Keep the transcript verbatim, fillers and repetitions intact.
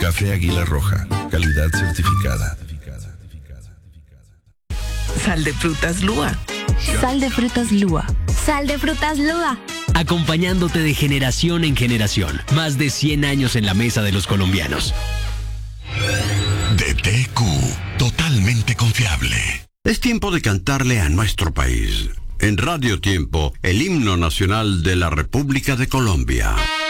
Café Águila Roja, calidad certificada. Sal de frutas Lua. Sal de frutas Lua. Sal de frutas Lua. Acompañándote de generación en generación. Más de cien años en la mesa de los colombianos. D T Q, totalmente confiable. Es tiempo de cantarle a nuestro país. En Radio Tiempo, el himno nacional de la República de Colombia.